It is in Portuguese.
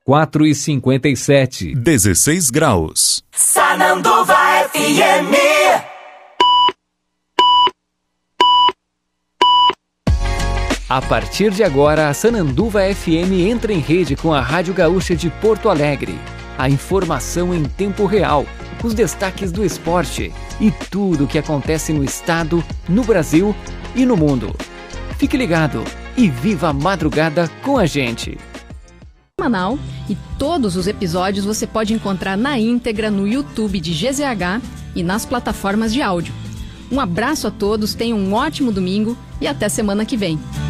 4h57. 16 graus. Sananduva FM. A partir de agora, a Sananduva FM entra em rede com a Rádio Gaúcha de Porto Alegre. A informação em tempo real, os destaques do esporte e tudo o que acontece no estado, no Brasil e no mundo. Fique ligado e viva a madrugada com a gente. Semanal, e todos os episódios você pode encontrar na íntegra no YouTube de GZH e nas plataformas de áudio. Um abraço a todos, tenham um ótimo domingo e até semana que vem.